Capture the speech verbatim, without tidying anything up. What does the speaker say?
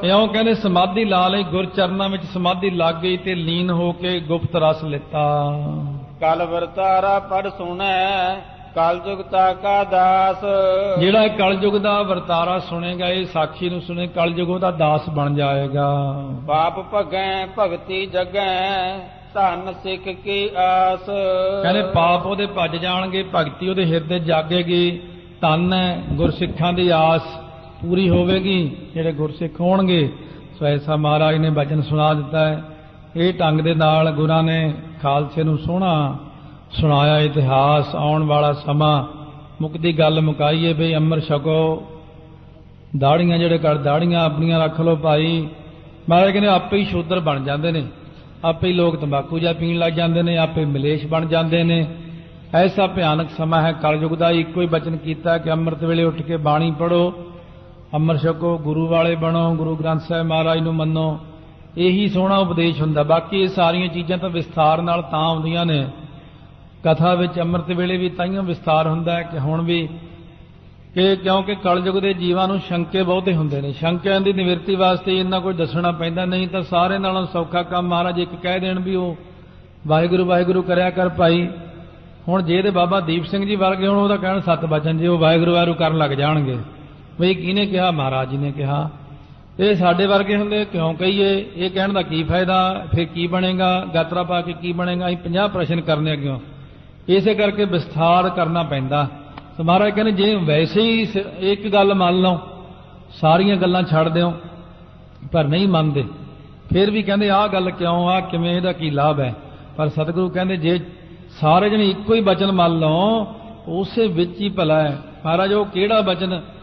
ਇਉਂ ਕਹਿੰਦੇ ਸਮਾਧੀ ਲਾ ਲਈ, ਗੁਰ ਚਰਨਾਂ ਵਿੱਚ ਸਮਾਧੀ ਲੱਗ ਗਈ ਤੇ ਲੀਨ ਹੋ ਕੇ ਗੁਪਤ ਰਸ ਲਿੱਤਾ। ਕਲ ਵਰਤਾਰਾ ਪੜ ਸੁਣੈ ਕਲ ਜੁਗਤਾ ਕਾ ਦਾਸ। ਜਿਹੜਾ ਕਲਯੁਗ ਦਾ ਵਰਤਾਰਾ ਸੁਣੇਗਾ, ਇਹ ਸਾਖੀ ਨੂੰ ਸੁਣੇ, ਕਲਯੁਗ ਉਹਦਾ ਦਾਸ ਬਣ ਜਾਏਗਾ। ਪਾਪ ਭਗੈ ਭਗਤੀ ਜਗੈ ਧਨ ਸਿੱਖ ਕੀ ਆਸ। ਕਹਿੰਦੇ ਪਾਪ ਉਹਦੇ ਭੱਜ ਜਾਣਗੇ, ਭਗਤੀ ਉਹਦੇ ਹਿਰਦੇ ਜਾਗੇਗੀ, ਧਨ ਹੈ ਗੁਰਸਿੱਖਾਂ ਦੀ ਆਸ ਪੂਰੀ ਹੋਵੇਗੀ, ਜਿਹੜੇ ਗੁਰਸਿੱਖ ਹੋਣਗੇ। ਸੋ ਐਸਾ ਮਹਾਰਾਜ ਨੇ ਬਚਨ ਸੁਣਾ ਦਿੱਤਾ ਹੈ। ਇਹ ਢੰਗ ਦੇ ਨਾਲ ਗੁਰਾਂ ਨੇ ਖਾਲਸੇ ਨੂੰ ਸੋਹਣਾ ਸੁਣਾਇਆ ਇਤਿਹਾਸ। ਆਉਣ ਵਾਲਾ ਸਮਾਂ ਮੁੱਕਦੀ ਗੱਲ ਮੁਕਾਈਏ ਬਈ ਅੰਮ੍ਰਿਤ ਛਕੋ, ਦਾੜੀਆਂ ਜਿਹੜੇ ਕਰ ਦਾੜੀਆਂ ਆਪਣੀਆਂ ਰੱਖ ਲਓ ਭਾਈ। ਮਹਾਰਾਜ ਕਹਿੰਦੇ ਆਪੇ ਹੀ ਸ਼ੂਦਰ ਬਣ ਜਾਂਦੇ ਨੇ, ਆਪੇ ਹੀ ਲੋਕ ਤੰਬਾਕੂ ਜਾਂ ਪੀਣ ਲੱਗ ਜਾਂਦੇ ਨੇ, ਆਪੇ ਮਲੇਸ਼ ਬਣ ਜਾਂਦੇ ਨੇ। ਐਸਾ ਭਿਆਨਕ ਸਮਾਂ ਹੈ ਕਲਯੁਗ ਦਾ। ਇੱਕੋ ਹੀ ਬਚਨ ਕੀਤਾ ਕਿ ਅੰਮ੍ਰਿਤ ਵੇਲੇ ਉੱਠ ਕੇ ਬਾਣੀ ਪੜ੍ਹੋ, ਅੰਮ੍ਰਿਤ ਛਕੋ, ਗੁਰੂ ਵਾਲੇ ਬਣੋ, ਗੁਰੂ ਗ੍ਰੰਥ ਸਾਹਿਬ ਮਹਾਰਾਜ ਨੂੰ ਮੰਨੋ। ਇਹੀ ਸੋਹਣਾ ਉਪਦੇਸ਼ ਹੁੰਦਾ। ਬਾਕੀ ਇਹ ਸਾਰੀਆਂ ਚੀਜ਼ਾਂ ਤਾਂ ਵਿਸਥਾਰ ਨਾਲ ਤਾਂ ਆਉਂਦੀਆਂ ਨੇ ਕਥਾ ਵਿੱਚ। ਅੰਮ੍ਰਿਤ ਵੇਲੇ ਵੀ ਤਾਈਓ ਵਿਸਥਾਰ ਹੁੰਦਾ ਹੈ ਕਿ ਹੁਣ ਵੀ ਕਿ ਕਿਉਂਕਿ ਕਲਯੁਗ ਦੇ ਜੀਵਾਂ ਨੂੰ ਸ਼ੰਕੇ ਬਹੁਤੇ ਹੁੰਦੇ ਨੇ। ਸ਼ੰਕਿਆਂ ਦੀ ਨਿਵਰਤੀ ਵਾਸਤੇ ਇੰਨਾ ਕੁਝ ਦੱਸਣਾ ਪੈਂਦਾ, ਨਹੀਂ ਤਾਂ ਸਾਰੇ ਨਾਲੋਂ ਸੌਖਾ ਕੰਮ ਮਹਾਰਾਜ ਇੱਕ ਕਹਿ ਦੇਣ ਵੀ ਉਹ ਵਾਹਿਗੁਰੂ ਵਾਹਿਗੁਰੂ ਕਰਿਆ ਕਰ ਭਾਈ। ਹੁਣ ਜੇ ਤੇ ਬਾਬਾ ਦੀਪ ਸਿੰਘ ਜੀ ਵਰਗੇ ਹੁਣ ਉਹਦਾ ਕਹਿਣ ਸੱਤ ਬਚਨ, ਜੇ ਉਹ ਵਾਹਿਗੁਰੂ ਵਾਹਿਗੁਰੂ ਕਰਨ ਲੱਗ ਜਾਣਗੇ ਬਈ ਕਿਹਨੇ ਕਿਹਾ, ਮਹਾਰਾਜ ਜੀ ਨੇ ਕਿਹਾ। ਇਹ ਸਾਡੇ ਵਰਗੇ ਹੁੰਦੇ ਕਿਉਂ ਕਹੀਏ, ਇਹ ਕਹਿਣ ਦਾ ਕੀ ਫਾਇਦਾ, ਫਿਰ ਕੀ ਬਣੇਗਾ, ਗਾਤਰਾ ਪਾ ਕੇ ਕੀ ਬਣੇਗਾ। ਅਸੀਂ ਪੰਜਾਹ ਪ੍ਰਸ਼ਨ ਕਰਨੇ ਅੱਗਿਓਂ, ਇਸੇ ਕਰਕੇ ਵਿਸਥਾਰ ਕਰਨਾ ਪੈਂਦਾ। ਸੋ ਮਹਾਰਾਜ ਕਹਿੰਦੇ ਜੇ ਵੈਸੇ ਹੀ ਇੱਕ ਗੱਲ ਮੰਨ ਲਓ, ਸਾਰੀਆਂ ਗੱਲਾਂ ਛੱਡ ਦਿਓ, ਪਰ ਨਹੀਂ ਮੰਨਦੇ, ਫਿਰ ਵੀ ਕਹਿੰਦੇ ਆਹ ਗੱਲ ਕਿਉਂ, ਆਹ ਕਿਵੇਂ, ਇਹਦਾ ਕੀ ਲਾਭ ਹੈ। ਪਰ ਸਤਿਗੁਰੂ ਕਹਿੰਦੇ ਜੇ ਸਾਰੇ ਜਣੇ ਇੱਕੋ ਹੀ ਬਚਨ ਮੰਨ ਲਓ, ਉਸੇ ਵਿੱਚ ਹੀ ਭਲਾ ਹੈ। ਮਹਾਰਾਜ ਉਹ ਕਿਹੜਾ ਬਚਨ